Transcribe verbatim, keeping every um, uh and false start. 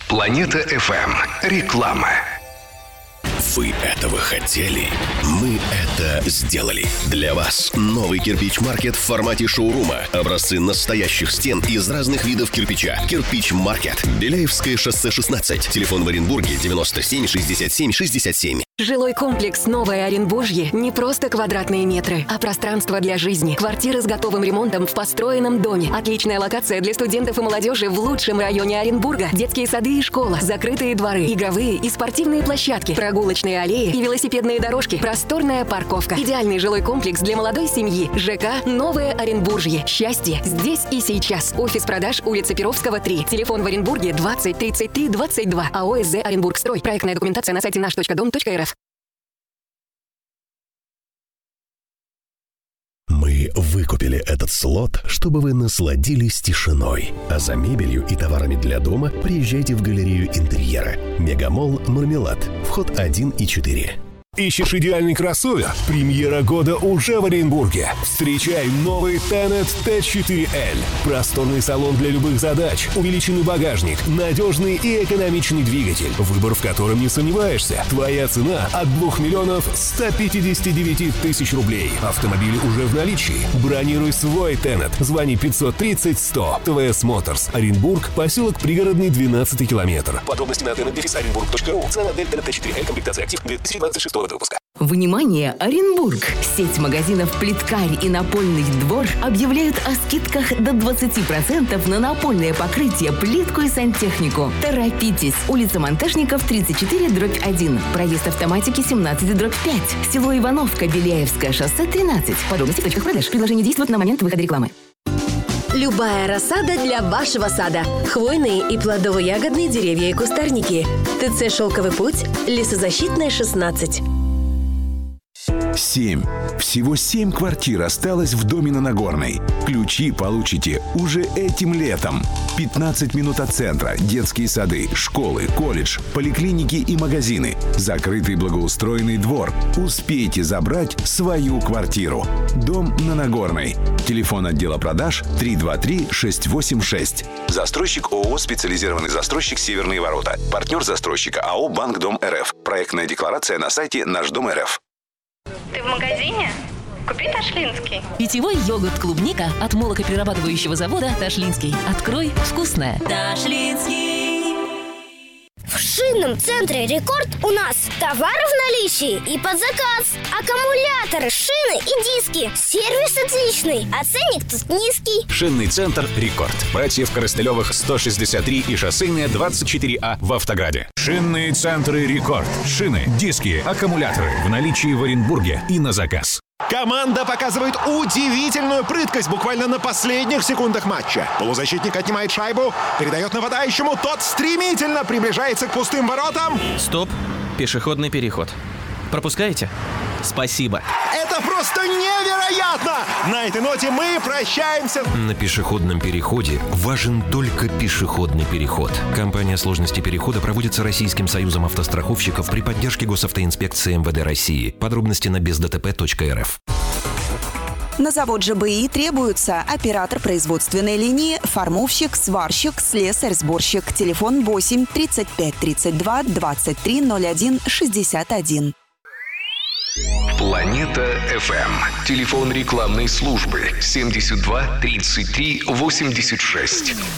Планета эф эм. Реклама. Вы этого хотели? Мы это сделали. Для вас новый кирпич-маркет в формате шоурума. Образцы настоящих стен из разных видов кирпича. Кирпич-маркет. Беляевское шоссе шестнадцать. Телефон в Оренбурге девяносто семь шестьдесят семь шестьдесят семь. Жилой комплекс «Новое Оренбуржье» не просто квадратные метры, а пространство для жизни. Квартиры с готовым ремонтом в построенном доме. Отличная локация для студентов и молодежи в лучшем районе Оренбурга. Детские сады и школа, закрытые дворы, игровые и спортивные площадки, прогулочные аллеи и велосипедные дорожки, просторная парковка. Идеальный жилой комплекс для молодой семьи. ЖК «Новое Оренбуржье». Счастье здесь и сейчас. Офис продаж, улица Перовского, три. Телефон в Оренбурге двадцать тридцать три двадцать два. АО СЗ «Оренбургстрой». Проектная документация на сайте наш точка дом точка эр эф. Мы выкупили этот слот, чтобы вы насладились тишиной. А за мебелью и товарами для дома приезжайте в галерею интерьера. Мегамолл «Мармелад». Вход один и четыре. Ищешь идеальный кроссовер? Премьера года уже в Оренбурге. Встречай новый Tenet тэ четыре эль. Просторный салон для любых задач, увеличенный багажник, надежный и экономичный двигатель, выбор в котором не сомневаешься. Твоя цена от двух миллионов ста пятидесяти девяти тысяч рублей. Автомобиль уже в наличии. Бронируй свой Tenet. Звони пятьсот тридцать сто. ТВС Моторс. Оренбург. Поселок Пригородный, двенадцатый километр. Подробности на tenet дефис оренбург точка ру. Цена модель Tenet тэ четыре эль. Комплектация актив две тысячи двадцать шестого года выпуска. Внимание, Оренбург! Сеть магазинов «Плиткарь» и «Напольный двор» объявляют о скидках до двадцати процентов на напольное покрытие, плитку и сантехнику. Торопитесь! Улица Монтажников, тридцать четыре, дробь один. Проезд автоматики, семнадцать, дробь пять. Село Ивановка, Беляевское шоссе, тринадцать. Подробности в точках продаж. Предложение действует на момент выхода рекламы. Любая рассада для вашего сада. Хвойные и плодово-ягодные деревья и кустарники. ТЦ «Шелковый путь», Лесозащитная, шестнадцать. Семь. Всего семь квартир осталось в доме на Нагорной. Ключи получите уже этим летом. пятнадцать минут от центра, детские сады, школы, колледж, поликлиники и магазины. Закрытый благоустроенный двор. Успейте забрать свою квартиру. Дом на Нагорной. Телефон отдела продаж три два три шесть восемь шесть. Застройщик ООО «Специализированный застройщик Северные ворота». Партнер застройщика АО «Банк Дом РФ». Проектная декларация на сайте Наш Дом РФ. Ты в магазине? Купи ташлинский. Питьевой йогурт клубника от молокоперерабатывающего завода «Ташлинский». Открой вкусное. Ташлинский. В шинном центре «Рекорд» у нас товары в наличии и под заказ. Аккумуляторы, шины и диски. Сервис отличный, а ценник тут низкий. Шинный центр «Рекорд». Братьев Коростылевых сто шестьдесят три и Шоссейная двадцать четыре А в Автограде. Шинные центры «Рекорд». Шины, диски, аккумуляторы в наличии в Оренбурге и на заказ. Команда показывает удивительную прыткость буквально на последних секундах матча. Полузащитник отнимает шайбу, передает нападающему, тот стремительно приближается к пустым воротам. Стоп, пешеходный переход. Пропускаете? Спасибо. Это просто невероятно! На этой ноте мы прощаемся. На пешеходном переходе важен только пешеходный переход. Компания сложности перехода проводится Российским союзом автостраховщиков при поддержке Госавтоинспекции эм вэ дэ России. Подробности на без дэ тэ пэ точка эр эф. На завод ЖБИ требуются оператор производственной линии, формовщик, сварщик, слесарь, сборщик. Телефон восемь тридцать пять тридцать два двадцать три ноль один шестьдесят один. Планета эф эм. Телефон рекламной службы семьдесят два тридцать три восемьдесят шесть.